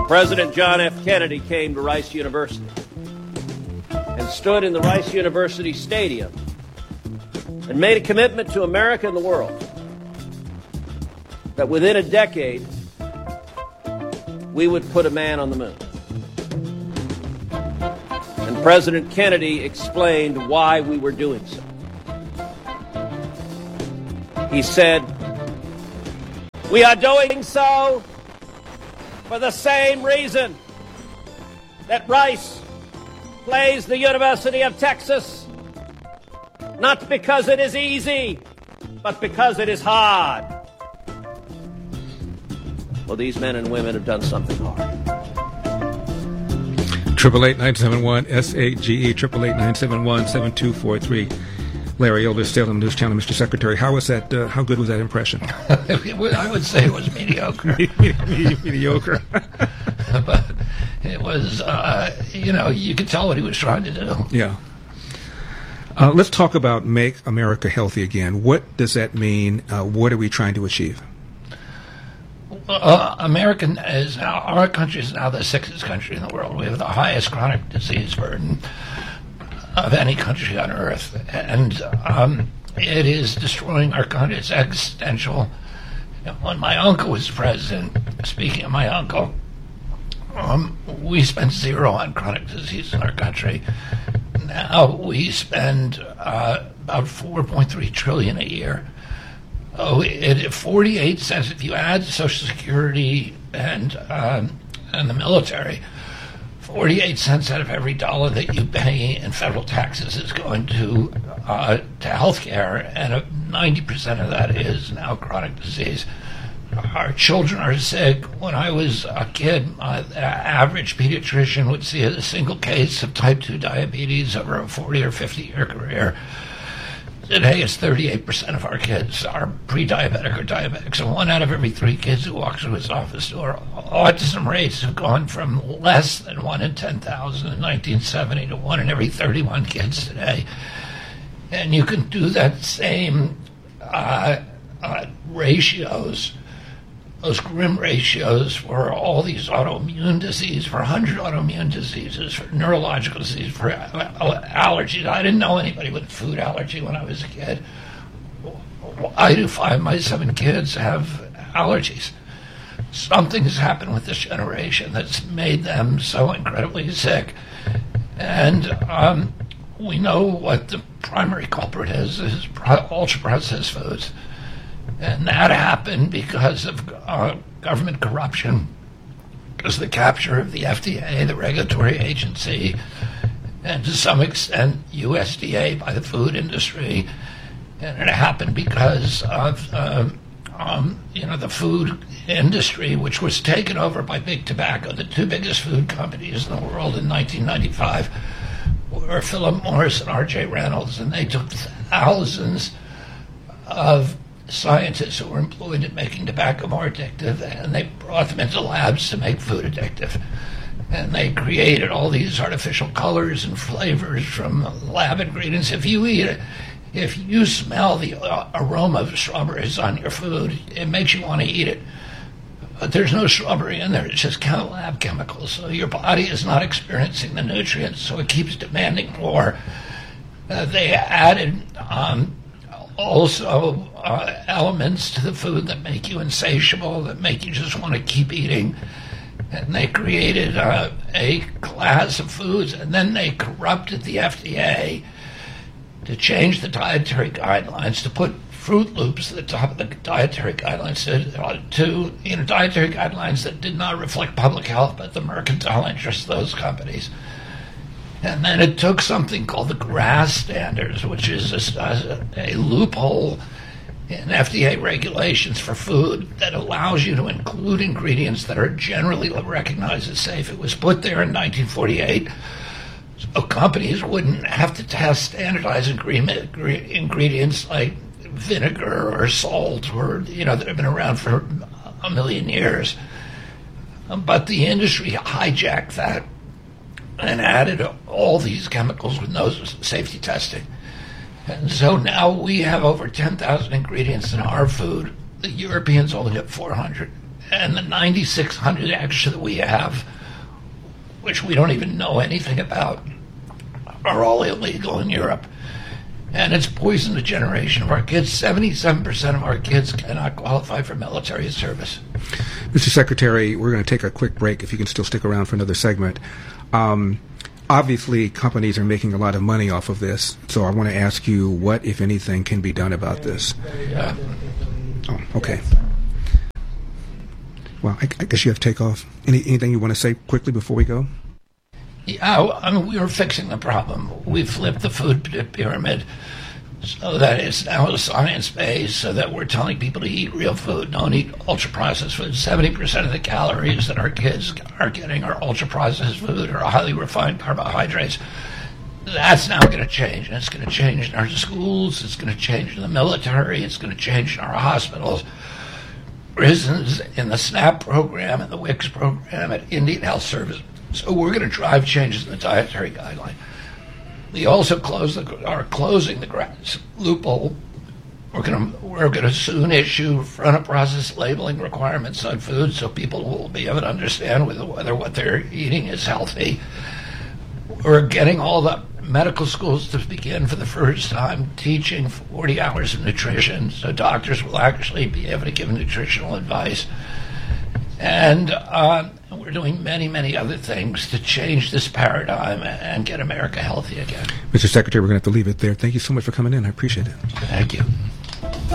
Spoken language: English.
President John F. Kennedy came to Rice University and stood in the Rice University Stadium and made a commitment to America and the world that within a decade, we would put a man on the moon. And President Kennedy explained why we were doing so. He said, "We are doing so for the same reason that Rice plays the University of Texas, not because it is easy, but because it is hard." Well, these men and women have done something hard. 888-971-SAGE, 888-971-7243. Larry Elder, Salem News Channel. Mr. Secretary, how was that? How good was that impression? I would say it was mediocre. Mediocre. But it was, you could tell what he was trying to do. Yeah. Let's talk about Make America Healthy Again. What does that mean? What are we trying to achieve? Our country is now the sixth country in the world. We have the highest chronic disease burden of any country on earth, and it is destroying our country. It's existential. When my uncle was president, speaking of my uncle, we spent zero on chronic disease in our country. Now we spend about $4.3 trillion a year. Oh, 48 cents. If you add Social Security and the military, 48 cents out of every dollar that you pay in federal taxes is going to health care, and 90% of that is now chronic disease. Our children are sick. When I was a kid, the average pediatrician would see a single case of type 2 diabetes over a 40 or 50-year career. Today, it's 38% of our kids are pre-diabetic or diabetic. So 1 out of every 3 kids who walk through his office door. Autism rates have gone from less than 1 in 10,000 in 1970 to 1 in every 31 kids today. And you can do that same ratios, those grim ratios for all these autoimmune diseases, for 100 autoimmune diseases, for neurological disease, for allergies. I didn't know anybody with a food allergy when I was a kid. I do 5 of my 7 kids have allergies. Something has happened with this generation that's made them so incredibly sick. And we know what the primary culprit is ultra-processed foods. And that happened because of government corruption, because the capture of the FDA, the regulatory agency, and to some extent USDA by the food industry. And it happened because of the food industry, which was taken over by Big Tobacco. The 2 biggest food companies in the world in 1995 were Philip Morris and R.J. Reynolds, and they took thousands of scientists who were employed in making tobacco more addictive, and they brought them into labs to make food addictive. And they created all these artificial colors and flavors from lab ingredients. If you smell the aroma of strawberries on your food, it makes you want to eat it. But there's no strawberry in there. It's just lab chemicals. So your body is not experiencing the nutrients, so it keeps demanding more. They added also elements to the food that make you insatiable, that make you just want to keep eating. And they created a class of foods, and then they corrupted the FDA to change the dietary guidelines, to put Fruit Loops at the top of the dietary guidelines, to dietary guidelines that did not reflect public health, but the mercantile interests of those companies. And then it took something called the GRAS standards, which is a loophole in FDA regulations for food that allows you to include ingredients that are generally recognized as safe. It was put there in 1948 so companies wouldn't have to test standardized ingredients like vinegar or salt or, that have been around for a million years. But the industry hijacked that and added all these chemicals with no safety testing. And so now we have over 10,000 ingredients in our food. The Europeans only have 400. And the 9,600 extra that we have, which we don't even know anything about, are all illegal in Europe. And it's poisoned a generation of our kids. 77% of our kids cannot qualify for military service. Mr. Secretary, we're going to take a quick break if you can still stick around for another segment. Obviously, companies are making a lot of money off of this, so I want to ask you what, if anything, can be done about this. Yeah. Oh, okay. Well, I guess you have to take off. Anything you want to say quickly before we go? Yeah, I mean, we were fixing the problem. We flipped the food pyramid so that it's now science-based, so that we're telling people to eat real food, don't eat ultra-processed food. 70% of the calories that our kids are getting are ultra-processed food or highly refined carbohydrates. That's now going to change, and it's going to change in our schools, it's going to change in the military, it's going to change in our hospitals. Prisons, in the SNAP program and the WICS program at Indian Health Service. So we're going to drive changes in the dietary guideline. We also are closing the loophole. We're going to soon issue front-of-process labeling requirements on food so people will be able to understand whether what they're eating is healthy. We're getting all the medical schools to begin for the first time teaching 40 hours of nutrition, so doctors will actually be able to give nutritional advice. And we're doing many, many other things to change this paradigm and get America healthy again. Mr. Secretary, we're going to have to leave it there. Thank you so much for coming in. I appreciate it. Thank you.